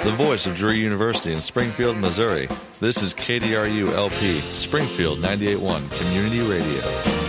the voice of Drury University in Springfield, Missouri. This is KDRU-LP, Springfield 98.1 Community Radio.